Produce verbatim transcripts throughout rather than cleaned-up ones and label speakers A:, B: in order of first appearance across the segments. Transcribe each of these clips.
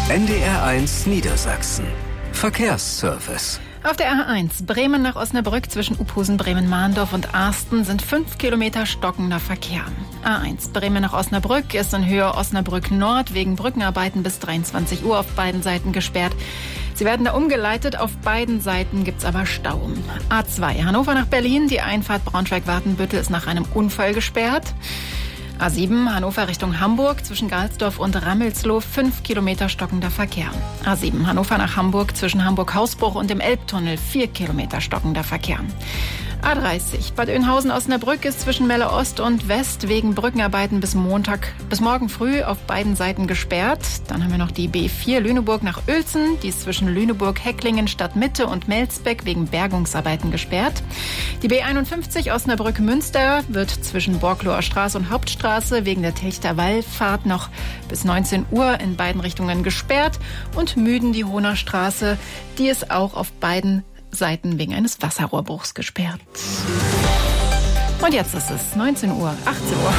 A: N D R eins Niedersachsen. Verkehrsservice.
B: Auf der A eins Bremen nach Osnabrück zwischen Uphusen, Bremen-Mahndorf und Arsten sind fünf Kilometer stockender Verkehr. A eins Bremen nach Osnabrück ist in Höhe Osnabrück Nord wegen Brückenarbeiten bis dreiundzwanzig Uhr auf beiden Seiten gesperrt. Sie werden da umgeleitet, auf beiden Seiten gibt's aber Stau. A zwei Hannover nach Berlin, die Einfahrt Braunschweig-Wartenbüttel ist nach einem Unfall gesperrt. A sieben Hannover Richtung Hamburg zwischen Galsdorf und Rammelsloh fünf Kilometer stockender Verkehr. A sieben Hannover nach Hamburg zwischen Hamburg-Hausbruch und dem Elbtunnel vier Kilometer stockender Verkehr. A dreißig Bad Oeynhausen-Osnabrück ist zwischen Melle Ost und West wegen Brückenarbeiten bis Montag, bis morgen früh auf beiden Seiten gesperrt. Dann haben wir noch die B vier Lüneburg nach Uelzen, die ist zwischen Lüneburg, Hecklingen, Stadtmitte und Melsbeck wegen Bergungsarbeiten gesperrt. Die B einundfünfzig Osnabrück-Münster wird zwischen Borkloer Straße und Hauptstraße wegen der Tilchter Wallfahrt noch bis neunzehn Uhr in beiden Richtungen gesperrt. Und Müden die Hohner Straße, die ist auch auf beiden Seiten wegen eines Wasserrohrbruchs gesperrt. Und jetzt ist es neunzehn Uhr, achtzehn Uhr.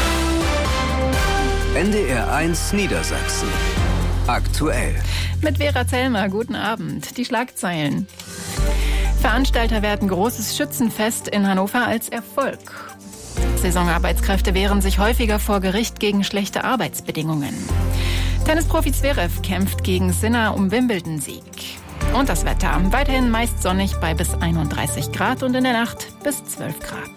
A: N D R eins Niedersachsen. Aktuell.
B: Mit Vera Zellmer, guten Abend. Die Schlagzeilen. Veranstalter werten großes Schützenfest in Hannover als Erfolg. Saisonarbeitskräfte wehren sich häufiger vor Gericht gegen schlechte Arbeitsbedingungen. Tennisprofi Zverev kämpft gegen Sinner um Wimbledon-Sieg. Und das Wetter. Weiterhin meist sonnig bei bis einunddreißig Grad und in der Nacht bis zwölf Grad.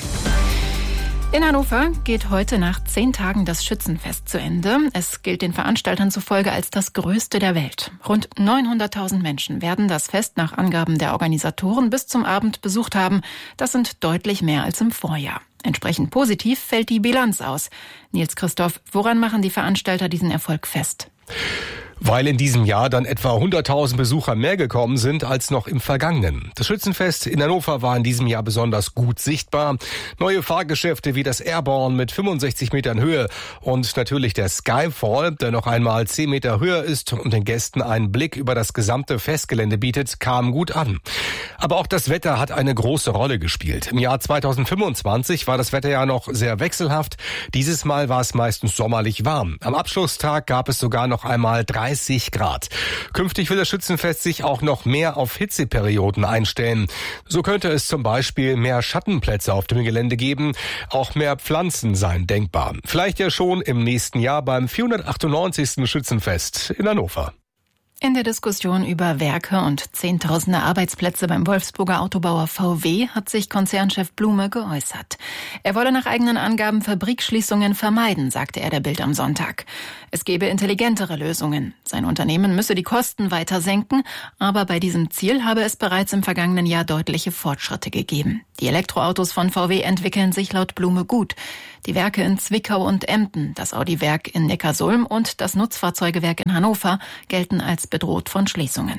B: In Hannover geht heute nach zehn Tagen das Schützenfest zu Ende. Es gilt den Veranstaltern zufolge als das größte der Welt. Rund neunhunderttausend Menschen werden das Fest nach Angaben der Organisatoren bis zum Abend besucht haben. Das sind deutlich mehr als im Vorjahr. Entsprechend positiv fällt die Bilanz aus. Nils Christoph, woran machen die Veranstalter diesen Erfolg fest?
C: Weil in diesem Jahr dann etwa hunderttausend Besucher mehr gekommen sind als noch im vergangenen. Das Schützenfest in Hannover war in diesem Jahr besonders gut sichtbar. Neue Fahrgeschäfte wie das Airborne mit fünfundsechzig Metern Höhe und natürlich der Skyfall, der noch einmal zehn Meter höher ist und den Gästen einen Blick über das gesamte Festgelände bietet, kamen gut an. Aber auch das Wetter hat eine große Rolle gespielt. Im Jahr zweitausendfünfundzwanzig war das Wetter ja noch sehr wechselhaft. Dieses Mal war es meistens sommerlich warm. Am Abschlusstag gab es sogar noch einmal dreißig Grad. Künftig will das Schützenfest sich auch noch mehr auf Hitzeperioden einstellen. So könnte es zum Beispiel mehr Schattenplätze auf dem Gelände geben. Auch mehr Pflanzen seien denkbar. Vielleicht ja schon im nächsten Jahr beim vierhundertachtundneunzigsten Schützenfest in Hannover.
B: In der Diskussion über Werke und Zehntausende Arbeitsplätze beim Wolfsburger Autobauer V W hat sich Konzernchef Blume geäußert. Er wolle nach eigenen Angaben Fabrikschließungen vermeiden, sagte er der Bild am Sonntag. Es gebe intelligentere Lösungen. Sein Unternehmen müsse die Kosten weiter senken, aber bei diesem Ziel habe es bereits im vergangenen Jahr deutliche Fortschritte gegeben. Die Elektroautos von V W entwickeln sich laut Blume gut. Die Werke in Zwickau und Emden, das Audi-Werk in Neckarsulm und das Nutzfahrzeugewerk in Hannover gelten als bedroht von Schließungen.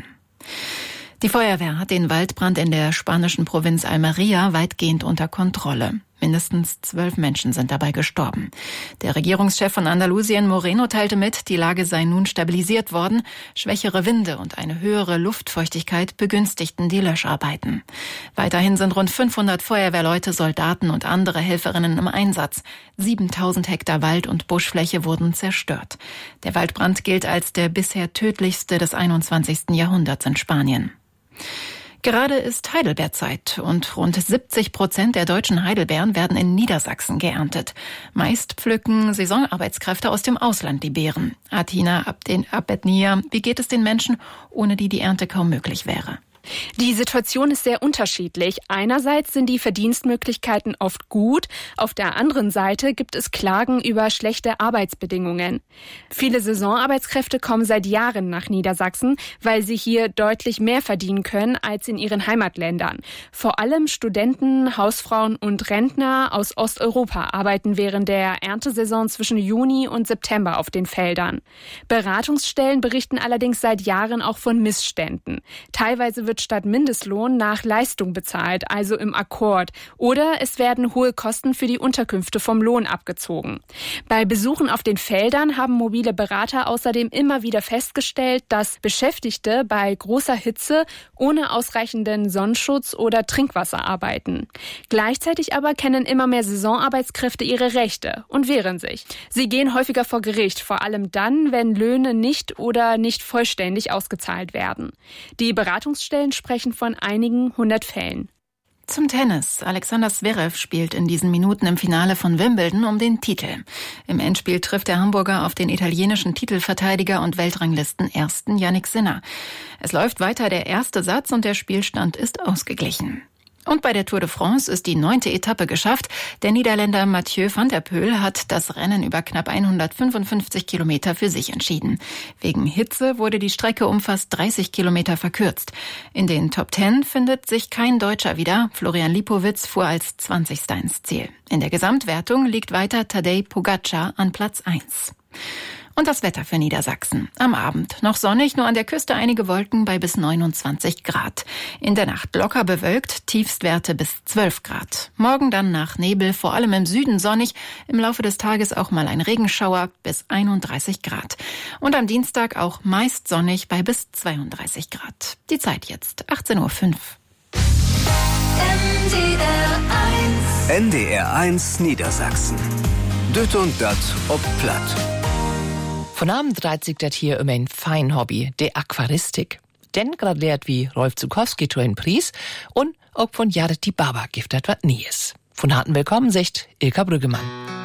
B: Die Feuerwehr hat den Waldbrand in der spanischen Provinz Almería weitgehend unter Kontrolle. Mindestens zwölf Menschen sind dabei gestorben. Der Regierungschef von Andalusien, Moreno, teilte mit, die Lage sei nun stabilisiert worden. Schwächere Winde und eine höhere Luftfeuchtigkeit begünstigten die Löscharbeiten. Weiterhin sind rund fünfhundert Feuerwehrleute, Soldaten und andere Helferinnen im Einsatz. siebentausend Hektar Wald- und Buschfläche wurden zerstört. Der Waldbrand gilt als der bisher tödlichste des einundzwanzigsten Jahrhunderts in Spanien. Gerade ist Heidelbeerzeit und rund siebzig Prozent der deutschen Heidelbeeren werden in Niedersachsen geerntet. Meist pflücken Saisonarbeitskräfte aus dem Ausland die Beeren. Atina Abednia, wie geht es den Menschen, ohne die die Ernte kaum möglich wäre?
D: Die Situation ist sehr unterschiedlich. Einerseits sind die Verdienstmöglichkeiten oft gut, auf der anderen Seite gibt es Klagen über schlechte Arbeitsbedingungen. Viele Saisonarbeitskräfte kommen seit Jahren nach Niedersachsen, weil sie hier deutlich mehr verdienen können als in ihren Heimatländern. Vor allem Studenten, Hausfrauen und Rentner aus Osteuropa arbeiten während der Erntesaison zwischen Juni und September auf den Feldern. Beratungsstellen berichten allerdings seit Jahren auch von Missständen. Teilweise wird wird statt Mindestlohn nach Leistung bezahlt, also im Akkord. Oder es werden hohe Kosten für die Unterkünfte vom Lohn abgezogen. Bei Besuchen auf den Feldern haben mobile Berater außerdem immer wieder festgestellt, dass Beschäftigte bei großer Hitze ohne ausreichenden Sonnenschutz oder Trinkwasser arbeiten. Gleichzeitig aber kennen immer mehr Saisonarbeitskräfte ihre Rechte und wehren sich. Sie gehen häufiger vor Gericht, vor allem dann, wenn Löhne nicht oder nicht vollständig ausgezahlt werden. Die Beratungsstellen sprechen von einigen hundert Fällen.
B: Zum Tennis. Alexander Zverev spielt in diesen Minuten im Finale von Wimbledon um den Titel. Im Endspiel trifft der Hamburger auf den italienischen Titelverteidiger und Weltranglisten-Ersten Jannik Sinner. Es läuft weiter der erste Satz und der Spielstand ist ausgeglichen. Und bei der Tour de France ist die neunte Etappe geschafft. Der Niederländer Mathieu van der Poel hat das Rennen über knapp hundertfünfundfünfzig Kilometer für sich entschieden. Wegen Hitze wurde die Strecke um fast dreißig Kilometer verkürzt. In den Top Ten findet sich kein Deutscher wieder. Florian Lipowitz fuhr als zwanzigster ins Ziel. In der Gesamtwertung liegt weiter Tadej Pogačar an Platz eins. Und das Wetter für Niedersachsen. Am Abend noch sonnig, nur an der Küste einige Wolken bei bis neunundzwanzig Grad. In der Nacht locker bewölkt, Tiefstwerte bis zwölf Grad. Morgen dann nach Nebel, vor allem im Süden sonnig, im Laufe des Tages auch mal ein Regenschauer bis einunddreißig Grad. Und am Dienstag auch meist sonnig bei bis zweiunddreißig Grad. Die Zeit jetzt, achtzehn Uhr fünf.
A: N D R eins Niedersachsen. Düt und dat ob platt.
E: Von Abend dreht sich das hier um ein fein Hobby, der Aquaristik. Denn grad lehrt wie Rolf Zukowski zu einen Preis und auch von Jared die Baba gibt das was Nies. Von harten Willkommen, sagt Ilka Brüggemann.